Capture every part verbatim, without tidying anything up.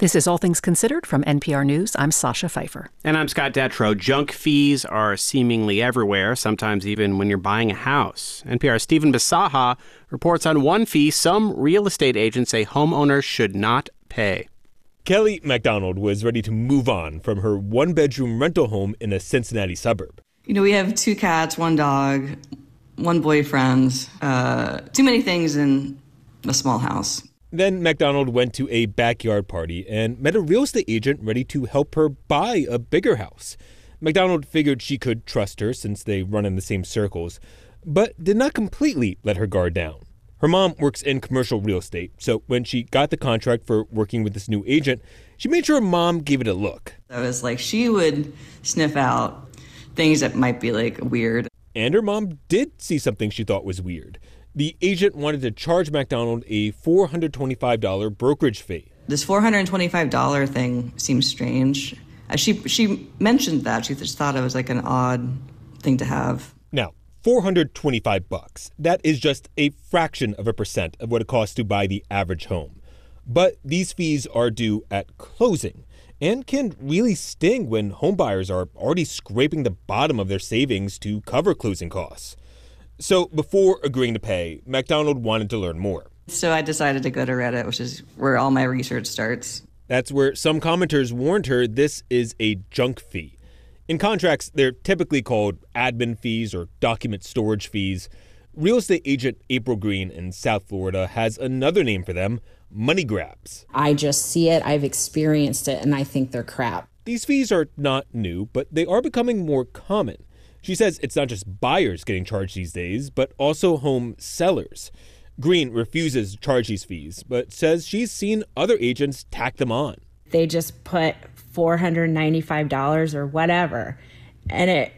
This is All Things Considered from N P R News. I'm Sasha Pfeiffer. And I'm Scott Detrow. Junk fees are seemingly everywhere, sometimes even when you're buying a house. N P R's Stephen Bisaha reports on one fee some real estate agents say homeowners should not pay. Kelly McDonald was ready to move on from her one-bedroom rental home in a Cincinnati suburb. You know, we have two cats, one dog, one boyfriend, uh, too many things in a small house. Then McDonald went to a backyard party and met a real estate agent ready to help her buy a bigger house. McDonald figured she could trust her since they run in the same circles, but did not completely let her guard down. Her mom works in commercial real estate, so when she got the contract for working with this new agent, she made sure her mom gave it a look. I was like, she would sniff out things that might be like weird. And her mom did see something she thought was weird. The agent wanted to charge McDonald a four hundred twenty-five dollars brokerage fee. This four hundred twenty-five dollars thing seems strange. Uh, she she mentioned that. She just thought it was like an odd thing to have. Now, four hundred twenty-five bucks. That is just a fraction of a percent of what it costs to buy the average home. But these fees are due at closing and can really sting when homebuyers are already scraping the bottom of their savings to cover closing costs. So before agreeing to pay, McDonald wanted to learn more. So I decided to go to Reddit, which is where all my research starts. That's where some commenters warned her this is a junk fee. In contracts, they're typically called admin fees or document storage fees. Real estate agent April Green in South Florida has another name for them, money grabs. I just see it, I've experienced it, and I think they're crap. These fees are not new, but they are becoming more common. She says it's not just buyers getting charged these days, but also home sellers. Green refuses to charge these fees, but says she's seen other agents tack them on. They just put four hundred ninety-five dollars or whatever, and it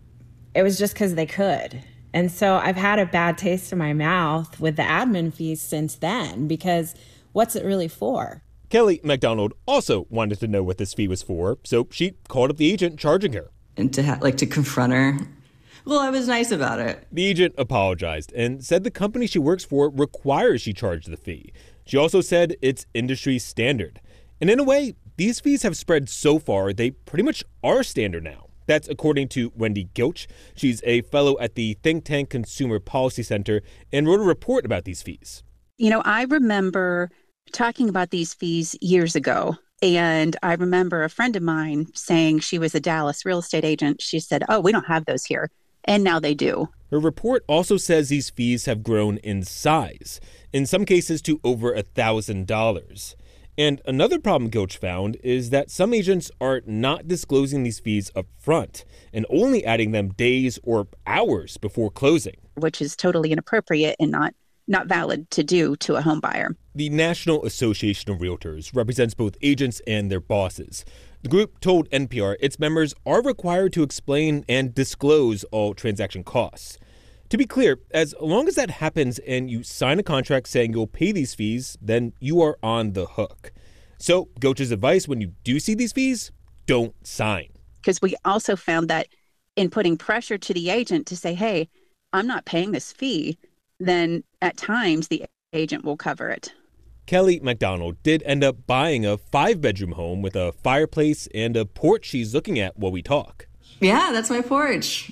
it was just because they could. And so I've had a bad taste in my mouth with the admin fees since then, because what's it really for? Kelly McDonald also wanted to know what this fee was for, so she called up the agent charging her. And to ha- like to confront her. Well, I was nice about it. The agent apologized and said the company she works for requires she charge the fee. She also said it's industry standard. And in a way, these fees have spread so far, they pretty much are standard now. That's according to Wendy Gilch. She's a fellow at the think tank Consumer Policy Center and wrote a report about these fees. You know, I remember talking about these fees years ago. And I remember a friend of mine saying she was a Dallas real estate agent. She said, oh, we don't have those here. And now they do. Her report also says these fees have grown in size, in some cases to over one thousand dollars. And another problem Gilch found is that some agents are not disclosing these fees up front and only adding them days or hours before closing. Which is totally inappropriate and not not valid to do to a home buyer. The National Association of Realtors represents both agents and their bosses. The group told N P R its members are required to explain and disclose all transaction costs. To be clear, as long as that happens and you sign a contract saying you'll pay these fees, then you are on the hook. So Gilch's advice when you do see these fees, don't sign. Because we also found that in putting pressure to the agent to say, hey, I'm not paying this fee, then at times the agent will cover it. Kelly McDonald did end up buying a five-bedroom home with a fireplace and a porch she's looking at while we talk. Yeah, that's my porch.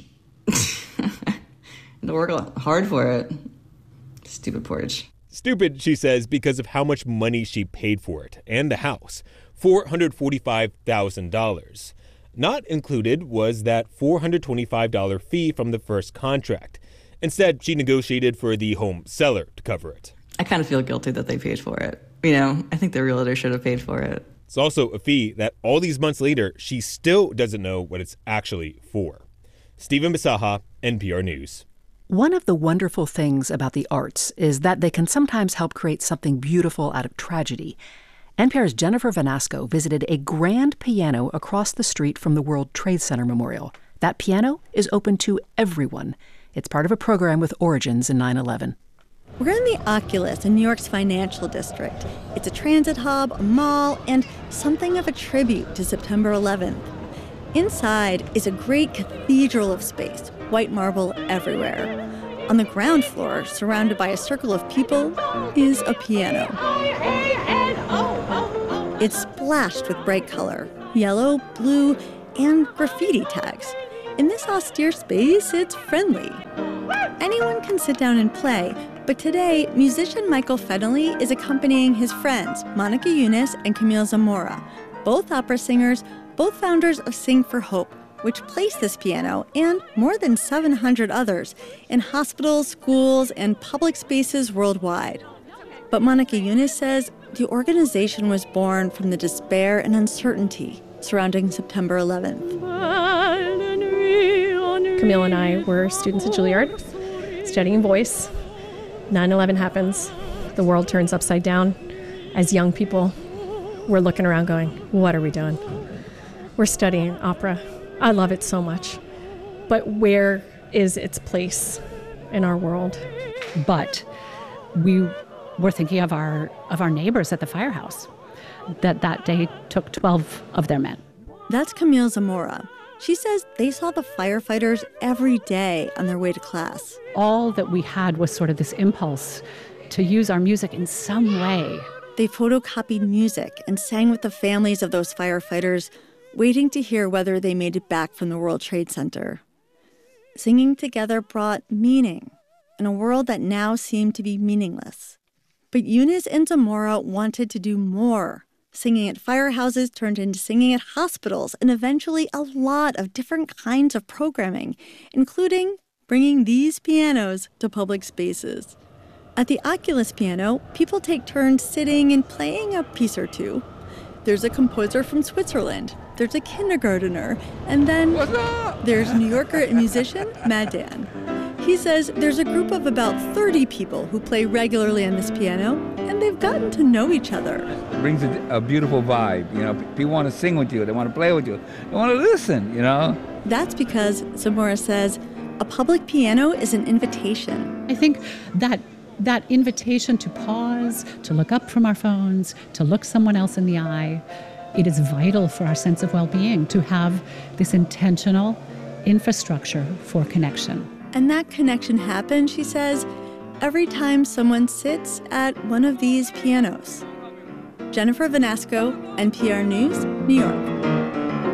I work hard for it. Stupid porch. Stupid, she says, because of how much money she paid for it and the house, four hundred forty-five thousand dollars. Not included was that four hundred twenty-five dollars fee from the first contract. Instead, she negotiated for the home seller to cover it. I kind of feel guilty that they paid for it. You know, I think the realtor should have paid for it. It's also a fee that all these months later, she still doesn't know what it's actually for. Stephen Bisaha, N P R News. One of the wonderful things about the arts is that they can sometimes help create something beautiful out of tragedy. N P R's Jennifer Vanasco visited a grand piano across the street from the World Trade Center Memorial. That piano is open to everyone. It's part of a program with origins in nine eleven. We're in the Oculus in New York's financial district. It's a transit hub, a mall, and something of a tribute to September eleventh. Inside is a great cathedral of space, white marble everywhere. On the ground floor, surrounded by a circle of people, is a piano. It's splashed with bright color, yellow, blue, and graffiti tags. In this austere space, it's friendly. Anyone can sit down and play, but today, musician Michael Fennelly is accompanying his friends, Monica Yunus and Camille Zamora, both opera singers, both founders of Sing for Hope, which placed this piano and more than seven hundred others in hospitals, schools, and public spaces worldwide. But Monica Yunus says the organization was born from the despair and uncertainty surrounding September eleventh. Camille and I were students at Juilliard, studying voice. nine eleven happens. The world turns upside down. As young people, we're looking around going, what are we doing? We're studying opera. I love it so much. But where is its place in our world? But we were thinking of our of our neighbors at the firehouse that that day took twelve of their men. That's Camille Zamora. She says they saw the firefighters every day on their way to class. All that we had was sort of this impulse to use our music in some way. They photocopied music and sang with the families of those firefighters, waiting to hear whether they made it back from the World Trade Center. Singing together brought meaning in a world that now seemed to be meaningless. But Yunus and Zamora wanted to do more. Singing at firehouses turned into singing at hospitals and eventually a lot of different kinds of programming, including bringing these pianos to public spaces. At the Oculus piano, people take turns sitting and playing a piece or two. There's a composer from Switzerland, there's a kindergartner, and then there's New Yorker and musician Mad Dan. He says there's a group of about thirty people who play regularly on this piano, and they've gotten to know each other. It brings a, a beautiful vibe. You know, people want to sing with you, they want to play with you, they want to listen, you know? That's because, Zamora says, a public piano is an invitation. I think that that invitation to pause, to look up from our phones, to look someone else in the eye, it is vital for our sense of well-being to have this intentional infrastructure for connection. And that connection happens, she says, every time someone sits at one of these pianos. Jennifer Vanasco, N P R News, New York.